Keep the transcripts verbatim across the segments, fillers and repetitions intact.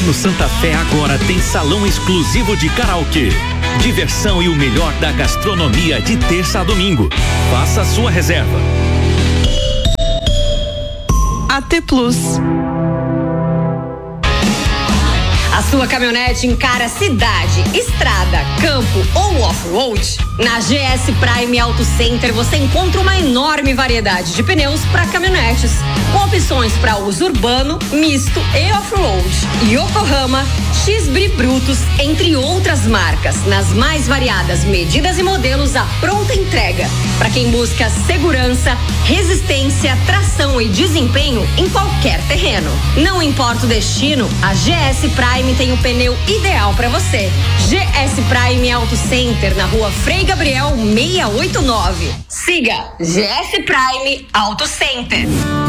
no Santa Fé agora tem salão exclusivo de karaokê. Diversão e o melhor da gastronomia de terça a domingo. Faça a sua reserva. A T Plus. A sua caminhonete encara cidade, estrada, campo ou off-road? Na G S Prime Auto Center você encontra uma enorme variedade de pneus para caminhonetes, com opções para uso urbano, misto e off-road. Yokohama, X-Bri Brutus, entre outras marcas, nas mais variadas medidas e modelos à pronta entrega. Para quem busca segurança, resistência, tração e desempenho em qualquer terreno. Não importa o destino, a G S Prime tem o pneu ideal para você. G S Prime Auto Center, na rua Frei Gabriel seiscentos e oitenta e nove. Siga G S Prime Auto Center.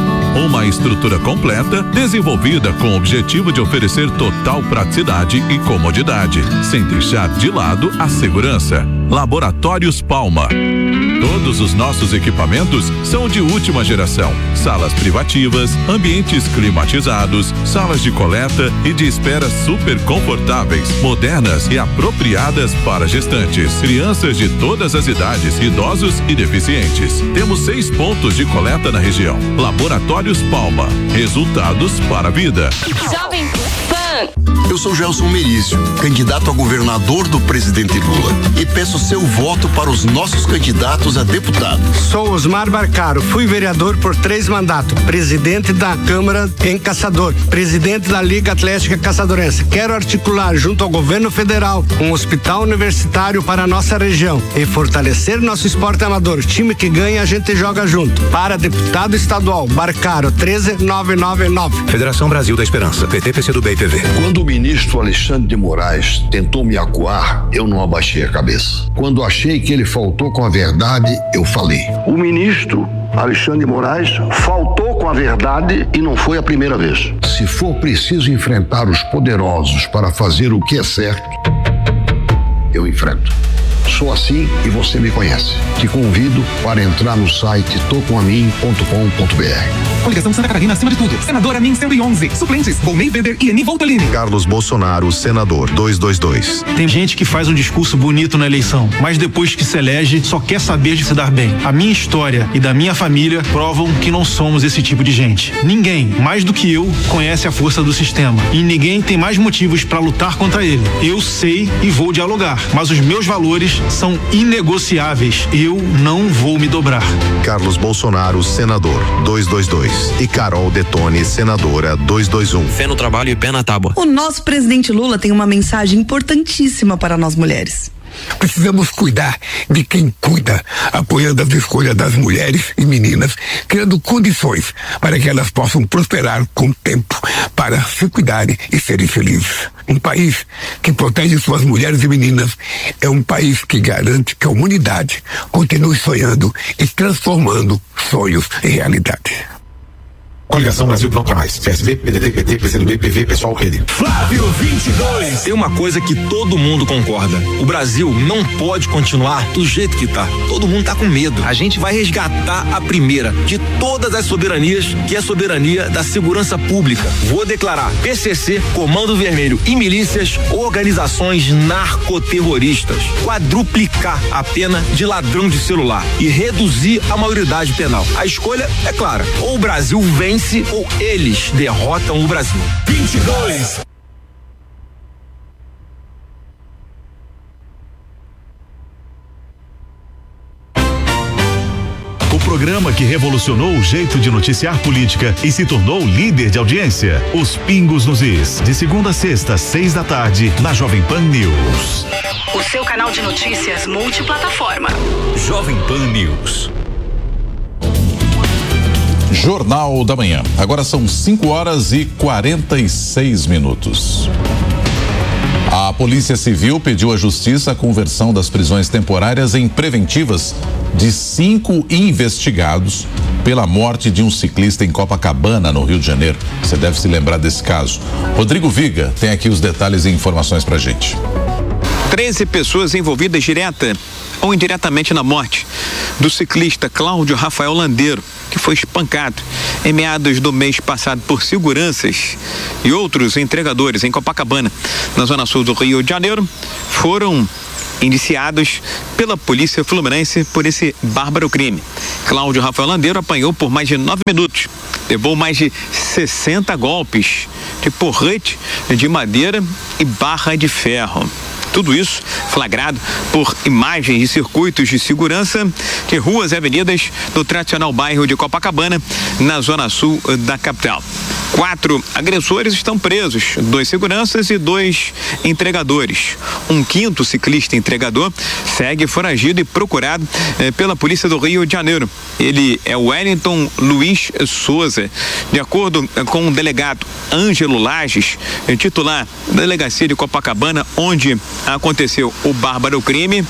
Uma estrutura completa, desenvolvida com o objetivo de oferecer total praticidade e comodidade, sem deixar de lado a segurança. Laboratórios Palma. Todos os nossos equipamentos são de última geração. Salas privativas, ambientes climatizados, salas de coleta e de espera super confortáveis, modernas e apropriadas para gestantes, crianças de todas as idades, idosos e deficientes. Temos seis pontos de coleta na região. Laboratórios Palma. Resultados para a vida. Jovem Pan. Eu sou Gelson Merício, candidato a governador do presidente Lula, e peço seu voto para os nossos candidatos a deputado. Sou Osmar Barcaro, fui vereador por três mandatos, presidente da Câmara em Caçador, presidente da Liga Atlética Caçadorense. Quero articular junto ao governo federal um hospital universitário para a nossa região e fortalecer nosso esporte amador. Time que ganha, a gente joga junto. Para deputado estadual, Barcaro, treze nove nove nove. Federação Brasil da Esperança, P T, P C do B e P V. Quando o ministro Alexandre de Moraes tentou me acuar, eu não abaixei a cabeça. Quando achei que ele faltou com a verdade, eu falei. O ministro Alexandre de Moraes faltou com a verdade e não foi a primeira vez. Se for preciso enfrentar os poderosos para fazer o que é certo, eu enfrento. Sou assim e você me conhece. Te convido para entrar no site tocomamin ponto com ponto b r. Coligação Santa Catarina acima de tudo. Senador Amin cento e onze. Suplentes: Volney Weber e Eni Voltolini. Carlos Bolsonaro, senador, duzentos e vinte e dois. Tem gente que faz um discurso bonito na eleição, mas depois que se elege só quer saber de se dar bem. A minha história e da minha família provam que não somos esse tipo de gente. Ninguém, mais do que eu, conhece a força do sistema. E ninguém tem mais motivos para lutar contra ele. Eu sei e vou dialogar, mas os meus valores são inegociáveis. Eu não vou me dobrar. Carlos Bolsonaro, senador, duzentos e vinte e dois. E Carol Detone, senadora, duzentos e vinte e um. Fé no trabalho e pé na tábua. O nosso presidente Lula tem uma mensagem importantíssima para nós mulheres. Precisamos cuidar de quem cuida, apoiando as escolhas das mulheres e meninas, criando condições para que elas possam prosperar com o tempo, para se cuidarem e serem felizes. Um país que protege suas mulheres e meninas é um país que garante que a humanidade continue sonhando e transformando sonhos em realidade. Coligação Brasil Pronto pra Mais. P S B, P D T, P T, P C do B, P V, Pessoal, Rede. Flávio vinte e dois. Tem uma coisa que todo mundo concorda. O Brasil não pode continuar do jeito que tá. Todo mundo tá com medo. A gente vai resgatar a primeira de todas as soberanias, que é a soberania da segurança pública. Vou declarar P C C, Comando Vermelho e milícias, organizações narcoterroristas. Quadruplicar a pena de ladrão de celular e reduzir a maioridade penal. A escolha é clara. Ou o Brasil vence ou eles derrotam o Brasil. vinte e dois. O programa que revolucionou o jeito de noticiar política e se tornou líder de audiência. Os Pingos nos Is, de segunda a sexta, seis da tarde, na Jovem Pan News. O seu canal de notícias multiplataforma. Jovem Pan News. Jornal da Manhã. Agora são cinco horas e quarenta e seis minutos. A Polícia Civil pediu à Justiça a conversão das prisões temporárias em preventivas de cinco investigados pela morte de um ciclista em Copacabana, no Rio de Janeiro. Você deve se lembrar desse caso. Rodrigo Viga tem aqui os detalhes e informações pra gente. treze pessoas envolvidas direta ou indiretamente na morte do ciclista Cláudio Rafael Landeiro, que foi espancado em meados do mês passado por seguranças e outros entregadores em Copacabana, na zona sul do Rio de Janeiro, foram indiciados pela polícia fluminense por esse bárbaro crime. Cláudio Rafael Landeiro apanhou por mais de nove minutos, levou mais de sessenta golpes de porrete de madeira e barra de ferro. Tudo isso flagrado por imagens de circuitos de segurança de ruas e avenidas do tradicional bairro de Copacabana, na zona sul da capital. Quatro agressores estão presos, dois seguranças e dois entregadores. Um quinto ciclista entregador segue foragido e procurado eh, pela polícia do Rio de Janeiro. Ele é o Wellington Luiz Souza. De acordo com o delegado Ângelo Lages, titular da delegacia de Copacabana, onde aconteceu o bárbaro crime,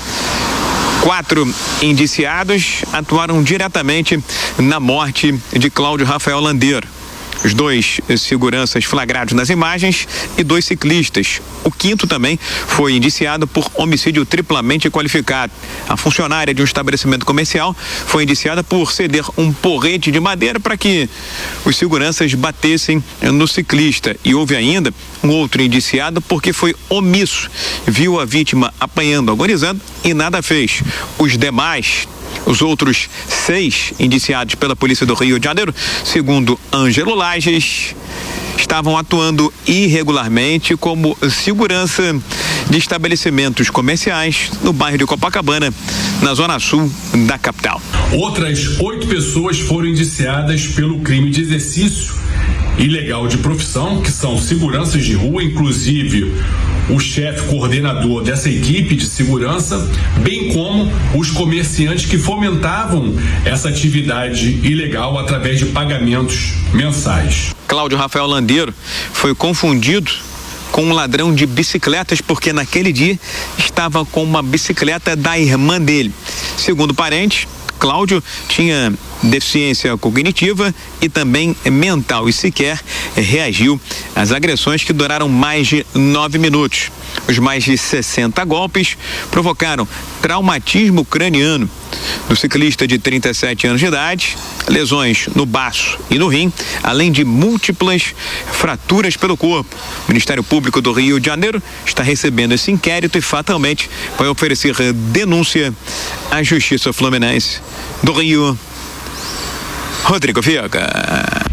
quatro indiciados atuaram diretamente na morte de Cláudio Rafael Landeiro. Os dois seguranças flagrados nas imagens e dois ciclistas. O quinto também foi indiciado por homicídio triplamente qualificado. A funcionária de um estabelecimento comercial foi indiciada por ceder um porrete de madeira para que os seguranças batessem no ciclista. E houve ainda um outro indiciado porque foi omisso. Viu a vítima apanhando, agonizando e nada fez. Os demais, os outros seis indiciados pela polícia do Rio de Janeiro, segundo Ângelo Lages, estavam atuando irregularmente como segurança de estabelecimentos comerciais no bairro de Copacabana, na zona sul da capital. Outras oito pessoas foram indiciadas pelo crime de exercício ilegal de profissão, que são seguranças de rua, inclusive o chefe coordenador dessa equipe de segurança, bem como os comerciantes que fomentavam essa atividade ilegal através de pagamentos mensais. Cláudio Rafael Landeiro foi confundido com um ladrão de bicicletas porque naquele dia estava com uma bicicleta da irmã dele. Segundo parentes, Cláudio tinha deficiência cognitiva e também mental e sequer reagiu às agressões que duraram mais de nove minutos. Os mais de sessenta golpes provocaram traumatismo craniano do ciclista de trinta e sete anos de idade, lesões no baço e no rim, além de múltiplas fraturas pelo corpo. O Ministério Público do Rio de Janeiro está recebendo esse inquérito e fatalmente vai oferecer denúncia à Justiça Fluminense do Rio. Rodrigo Viega.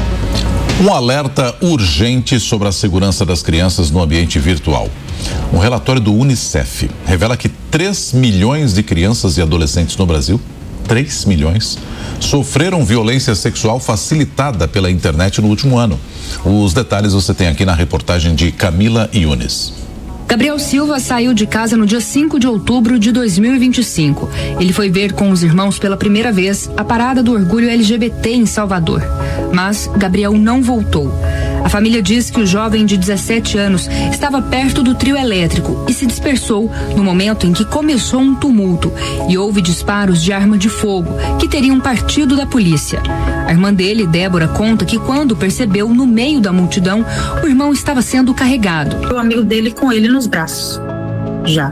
Um alerta urgente sobre a segurança das crianças no ambiente virtual. Um relatório do Unicef revela que três milhões de crianças e adolescentes no Brasil, três milhões, sofreram violência sexual facilitada pela internet no último ano. Os detalhes você tem aqui na reportagem de Camila Yunes. Gabriel Silva saiu de casa no dia cinco de outubro de dois mil e vinte e cinco. Ele foi ver com os irmãos pela primeira vez a parada do orgulho L G B T em Salvador. Mas Gabriel não voltou. A família diz que o jovem de dezessete anos estava perto do trio elétrico e se dispersou no momento em que começou um tumulto e houve disparos de arma de fogo que teriam partido da polícia. A irmã dele, Débora, conta que quando percebeu no meio da multidão, o irmão estava sendo carregado. O amigo dele com ele nos braços, já.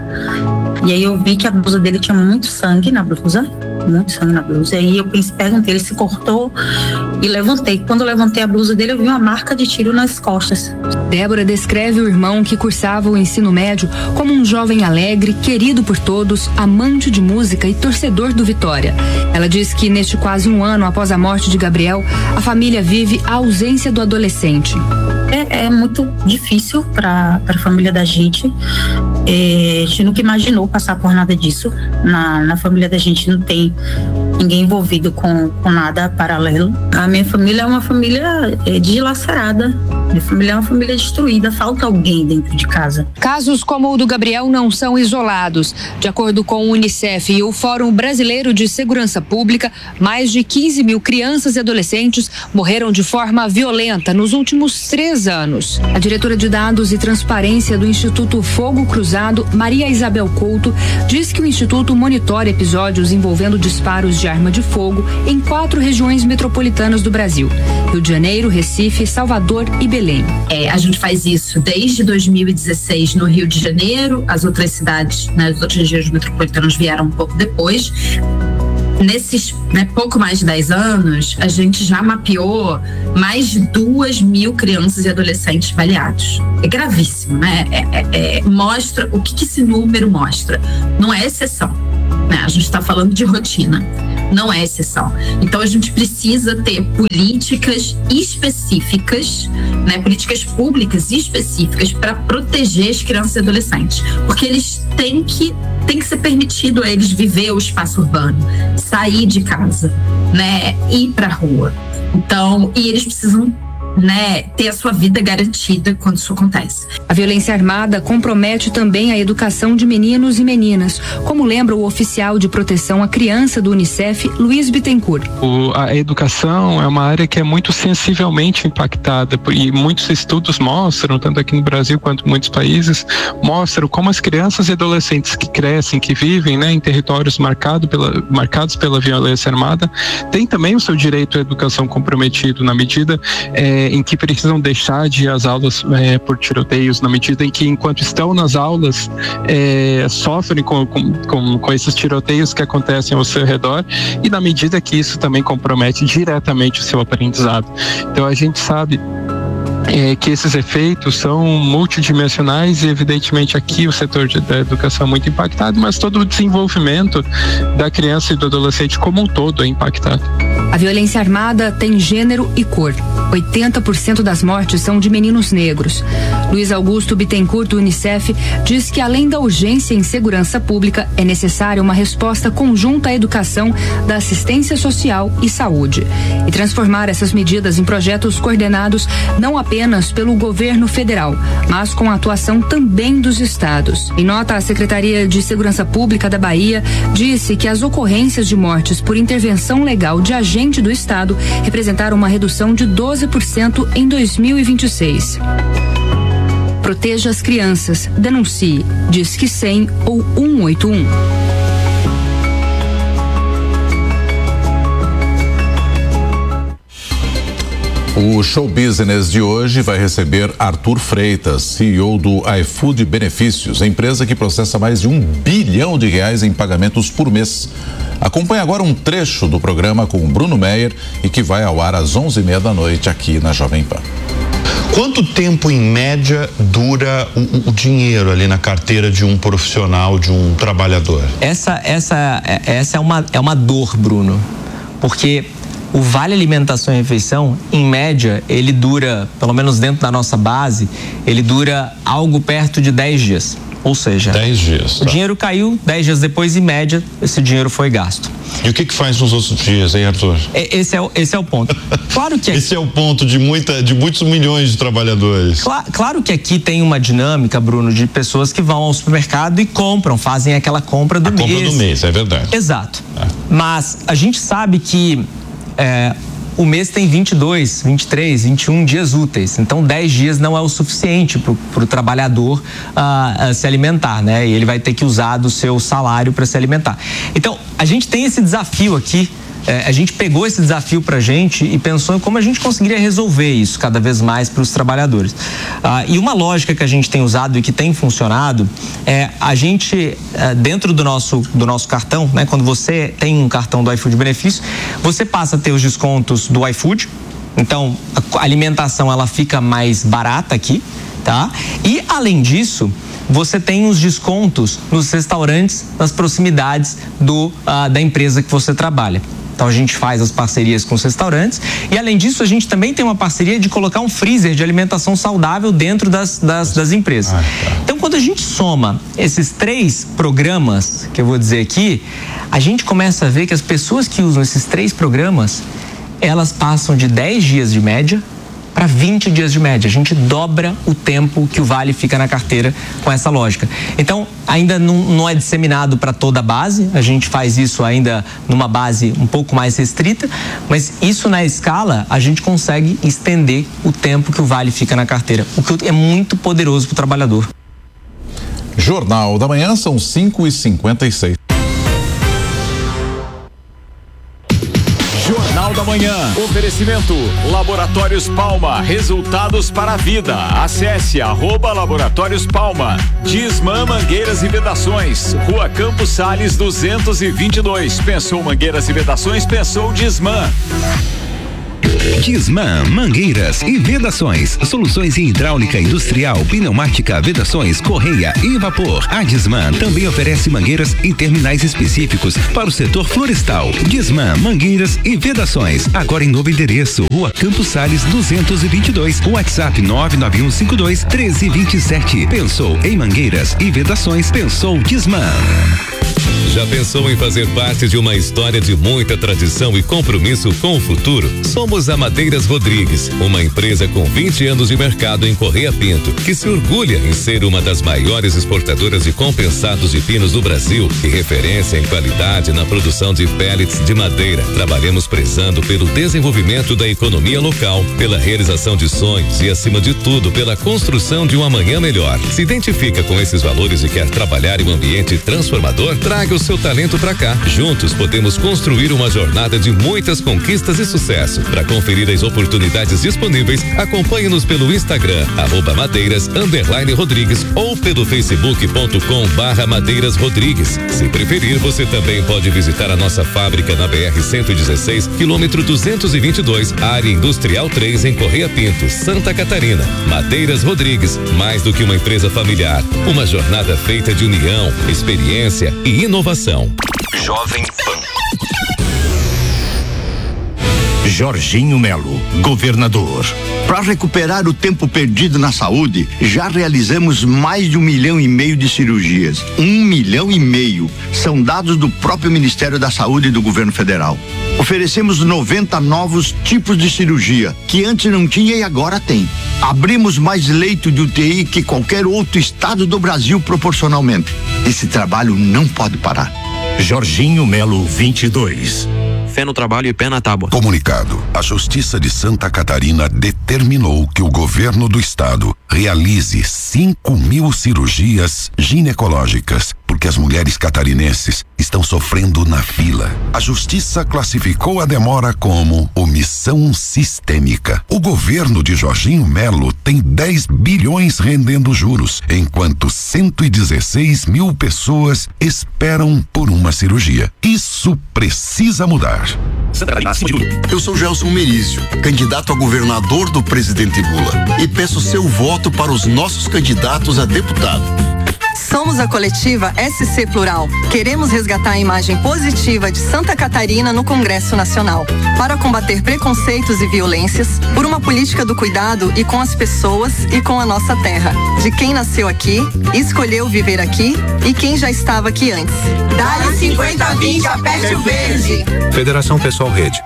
E aí eu vi que a blusa dele tinha muito sangue na blusa, muito sangue na blusa. E aí eu perguntei, ele se cortou e levantei. Quando eu levantei a blusa dele, eu vi uma marca de tiro nas costas. Débora descreve o irmão que cursava o ensino médio como um jovem alegre, querido por todos, amante de música e torcedor do Vitória. Ela diz que neste quase um ano após a morte de Gabriel, a família vive a ausência do adolescente. É, é muito difícil para a família da gente. É, a gente nunca imaginou passar por nada disso. Na, na família da gente não tem ninguém envolvido com, com nada paralelo. A minha família é uma família é, dilacerada. Minha família é uma família destruída. Falta alguém dentro de casa. Casos como o do Gabriel não são isolados. De acordo com o Unicef e o Fórum Brasileiro de Segurança Pública, mais de quinze mil crianças e adolescentes morreram de forma violenta nos últimos três anos. A diretora de Dados e Transparência do Instituto Fogo Cruzado, Maria Isabel Couto, diz que o Instituto monitora episódios envolvendo disparos de arma de fogo em quatro regiões metropolitanas do Brasil: Rio de Janeiro, Recife, Salvador e Belém. É, a gente faz isso desde dois mil e dezesseis no Rio de Janeiro. As outras cidades, né, as outras regiões metropolitanas vieram um pouco depois. nesses né, pouco mais de dez anos, a gente já mapeou mais de duas mil crianças e adolescentes baleados. É gravíssimo, né? É, é, é, mostra o que, que esse número mostra. Não é exceção, né? A gente está falando de rotina. Não é exceção. Então a gente precisa ter políticas específicas, né, políticas públicas específicas para proteger as crianças e adolescentes, porque eles têm que tem que ser permitido a eles viver o espaço urbano, sair de casa, né, ir para a rua. Então, e eles precisam né, ter a sua vida garantida quando isso acontece. A violência armada compromete também a educação de meninos e meninas, como lembra o oficial de proteção à criança do Unicef, Luiz Bittencourt. O, a educação é uma área que é muito sensivelmente impactada e muitos estudos mostram, tanto aqui no Brasil quanto em muitos países, mostram como as crianças e adolescentes que crescem, que vivem né, em territórios marcado pela, marcados pela violência armada, têm também o seu direito à educação comprometido na medida é, em que precisam deixar de ir às aulas é, por tiroteios, na medida em que, enquanto estão nas aulas, é, sofrem com, com, com, com esses tiroteios que acontecem ao seu redor, e na medida que isso também compromete diretamente o seu aprendizado. Então a gente sabe É, que esses efeitos são multidimensionais e, evidentemente, aqui o setor de, da educação é muito impactado, mas todo o desenvolvimento da criança e do adolescente como um todo é impactado. A violência armada tem gênero e cor. oitenta por cento das mortes são de meninos negros. Luiz Augusto Bittencourt, do Unicef, diz que, além da urgência em segurança pública, é necessária uma resposta conjunta à educação, da assistência social e saúde. E transformar essas medidas em projetos coordenados não apenas apenas pelo governo federal, mas com a atuação também dos estados. Em nota, a Secretaria de Segurança Pública da Bahia disse que as ocorrências de mortes por intervenção legal de agente do estado representaram uma redução de doze por cento em dois mil e vinte e seis. Proteja as crianças. Denuncie. Disque cem ou um oito um. O Show Business de hoje vai receber Arthur Freitas, C E O do iFood Benefícios, empresa que processa mais de um bilhão de reais em pagamentos por mês. Acompanhe agora um trecho do programa com o Bruno Meyer e que vai ao ar às onze e meia da noite aqui na Jovem Pan. Quanto tempo, em média, dura o, o dinheiro ali na carteira de um profissional, de um trabalhador? Essa, essa, essa é uma, é uma dor, Bruno, porque o Vale Alimentação e Refeição, em média, ele dura, pelo menos dentro da nossa base, ele dura algo perto de dez dias. Ou seja, dez dias. O tá. dinheiro caiu, dez dias depois, em média, esse dinheiro foi gasto. E o que que faz nos outros dias, hein, Arthur? Esse é o, esse é o ponto. Claro que esse é o ponto de muita, de muitos milhões de trabalhadores. Claro, claro que aqui tem uma dinâmica, Bruno, de pessoas que vão ao supermercado e compram, fazem aquela compra do a mês. A compra do mês, é verdade. Exato. É. Mas a gente sabe que É, o mês tem vinte e dois, vinte e três, vinte e um dias úteis, então dez dias não é o suficiente para o trabalhador uh, uh, se alimentar, né? E ele vai ter que usar do seu salário para se alimentar. Então, a gente tem esse desafio aqui. É, a gente pegou esse desafio pra gente e pensou em como a gente conseguiria resolver isso cada vez mais para os trabalhadores. Ah, e uma lógica que a gente tem usado e que tem funcionado é a gente, é, dentro do nosso, do nosso cartão, né? Quando você tem um cartão do iFood Benefício, você passa a ter os descontos do iFood. Então, a alimentação ela fica mais barata aqui, tá? E, além disso, você tem os descontos nos restaurantes, nas proximidades do, ah, da empresa que você trabalha. Então a gente faz as parcerias com os restaurantes e, além disso, a gente também tem uma parceria de colocar um freezer de alimentação saudável dentro das, das, das empresas. Ah, tá. Então, quando a gente soma esses três programas que eu vou dizer aqui, a gente começa a ver que as pessoas que usam esses três programas, elas passam de dez dias de média para vinte dias de média. A gente dobra o tempo que o Vale fica na carteira com essa lógica. Então, ainda não, não é disseminado para toda a base, a gente faz isso ainda numa base um pouco mais restrita, mas isso na escala a gente consegue estender o tempo que o Vale fica na carteira, o que é muito poderoso para o trabalhador. Jornal da Manhã, são cinco e cinquenta e seis. Jornal da Manhã. Oferecimento Laboratórios Palma, resultados para a vida. Acesse arroba Laboratórios Palma. Disman Mangueiras e Vedações, Rua Campos Sales duzentos e vinte e dois. Pensou Mangueiras e Vedações, pensou Disman. Disman Mangueiras e Vedações, soluções em hidráulica industrial, pneumática, vedações, correia e vapor. A Disman também oferece mangueiras em terminais específicos para o setor florestal. Disman Mangueiras e Vedações, agora em novo endereço, Rua Campos Sales duzentos e vinte e dois, WhatsApp nove nove um cinco dois um três dois sete. Pensou em mangueiras e vedações, pensou Disman. Já pensou em fazer parte de uma história de muita tradição e compromisso com o futuro? Somos a Madeiras Rodrigues, uma empresa com vinte anos de mercado em Correia Pinto, que se orgulha em ser uma das maiores exportadoras de compensados de pinos do Brasil e referência em qualidade na produção de pellets de madeira. Trabalhamos prezando pelo desenvolvimento da economia local, pela realização de sonhos e, acima de tudo, pela construção de um amanhã melhor. Se identifica com esses valores e quer trabalhar em um ambiente transformador? Traga o seu talento pra cá. Juntos podemos construir uma jornada de muitas conquistas e sucesso. Para conferir as oportunidades disponíveis, acompanhe-nos pelo Instagram, arroba Madeiras underline Rodrigues, ou pelo facebook ponto com barra Madeiras Rodrigues. Se preferir, você também pode visitar a nossa fábrica na B R cento e dezesseis, quilômetro duzentos e vinte e dois, área industrial três, em Correia Pinto, Santa Catarina. Madeiras Rodrigues, mais do que uma empresa familiar, uma jornada feita de união, experiência e inovação. Jovem Pan. Jorginho Melo, governador. Para recuperar o tempo perdido na saúde, já realizamos mais de um milhão e meio de cirurgias. Um milhão e meio. São dados do próprio Ministério da Saúde e do Governo Federal. Oferecemos noventa novos tipos de cirurgia, que antes não tinha e agora tem. Abrimos mais leito de U T I que qualquer outro estado do Brasil proporcionalmente. Esse trabalho não pode parar. Jorginho Melo vinte e dois. Fé no trabalho e pé na tábua. Comunicado. A Justiça de Santa Catarina determinou que o governo do estado realize cinco mil cirurgias ginecológicas, porque as mulheres catarinenses estão sofrendo na fila. A Justiça classificou a demora como omissão sistêmica. O governo de Jorginho Melo tem dez bilhões rendendo juros, enquanto cento e dezesseis mil pessoas esperam por uma cirurgia. Isso precisa mudar. Eu sou Gelson Merizio, candidato a governador do presidente Lula, e peço seu voto para os nossos candidatos a deputado. Somos a coletiva S C Plural. Queremos resgatar a imagem positiva de Santa Catarina no Congresso Nacional, para combater preconceitos e violências, por uma política do cuidado e com as pessoas e com a nossa terra, de quem nasceu aqui, escolheu viver aqui e quem já estava aqui antes. Dá-lhe cinquenta vinte, aperte o verde. Federação Pessoal Rede.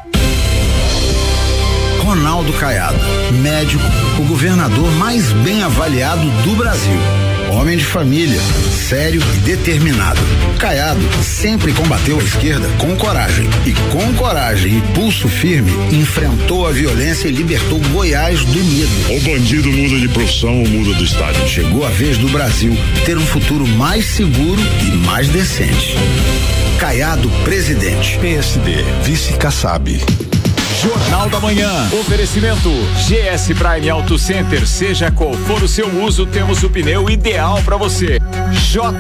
Ronaldo Caiado, médico, o governador mais bem avaliado do Brasil. Homem de família, sério e determinado. Caiado sempre combateu a esquerda com coragem. E com coragem e pulso firme, enfrentou a violência e libertou Goiás do medo. O bandido muda de profissão ou muda do estado. Chegou a vez do Brasil ter um futuro mais seguro e mais decente. Caiado, presidente. P S D, vice Kassab. Jornal da Manhã. Oferecimento G S Prime Auto Center. Seja qual for o seu uso, temos o pneu ideal para você. J